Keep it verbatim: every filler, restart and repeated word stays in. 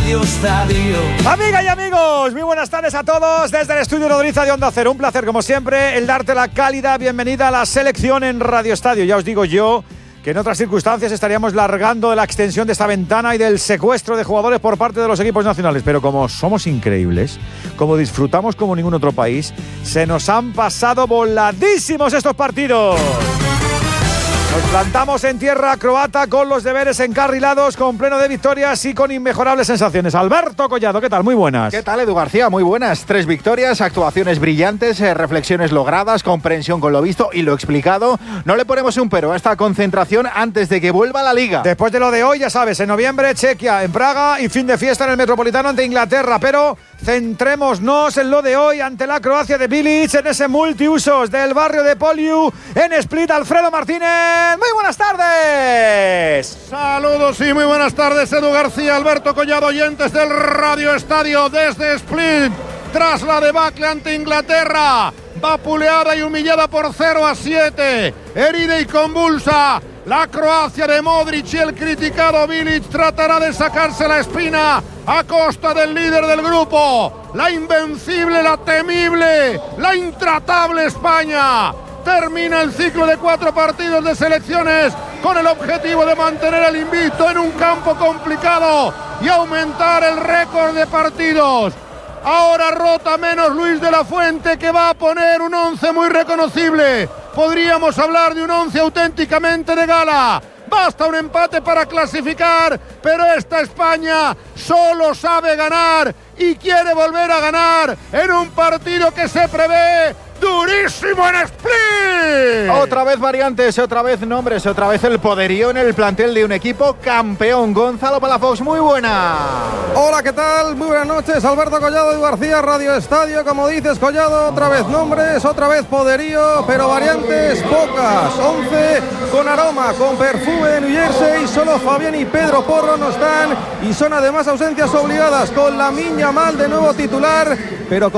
Radio Estadio. Amigas y amigos, muy buenas tardes a todos desde el estudio Nodriza de Onda Cero. Un placer, como siempre, el darte la cálida bienvenida a la selección en Radio Estadio. Ya os digo yo que en otras circunstancias estaríamos largando de la extensión de esta ventana y del secuestro de jugadores por parte de los equipos nacionales. Pero como somos increíbles, como disfrutamos como ningún otro país, se nos han pasado voladísimos estos partidos. Nos plantamos en tierra croata con los deberes encarrilados, con pleno de victorias y con inmejorables sensaciones. Alberto Collado, ¿qué tal? Muy buenas. ¿Qué tal, Edu García? Muy buenas. Tres victorias, actuaciones brillantes, eh, reflexiones logradas, comprensión con lo visto y lo explicado. No le ponemos un pero a esta concentración antes de que vuelva la Liga. Después de lo de hoy, ya sabes, en noviembre Chequia, en Praga y fin de fiesta en el Metropolitano ante Inglaterra. Pero centrémonos en lo de hoy ante la Croacia de Bilic, en ese multiusos del barrio de Poliu, en Split. Alfredo Martínez. Muy buenas tardes. Saludos y muy buenas tardes, Edu García, Alberto Collado, oyentes del Radio Estadio desde Split. Tras la debacle ante Inglaterra, vapuleada y humillada por cero a siete, herida y convulsa, la Croacia de Modric y el criticado Bilic tratará de sacarse la espina a costa del líder del grupo, la invencible, la temible, la intratable España. Termina el ciclo de cuatro partidos de selecciones con el objetivo de mantener el invicto en un campo complicado y aumentar el récord de partidos. Ahora rota menos Luis de la Fuente, que va a poner un once muy reconocible. Podríamos hablar de un once auténticamente de gala. Basta un empate para clasificar, pero esta España solo sabe ganar y quiere volver a ganar en un partido que se prevé durísimo en Split. Otra vez variantes, otra vez nombres, otra vez el poderío en el plantel de un equipo campeón. Gonzalo Palafox, muy buena. Hola, ¿qué tal? Muy buenas noches. Alberto Collado y García, Radio Estadio. Como dices, Collado, otra vez nombres, otra vez poderío, pero variantes pocas. once con aroma, con perfume de New Jersey. Solo Fabián y Pedro Porro no están y son además ausencias obligadas, con Lamine Yamal de nuevo titular, pero con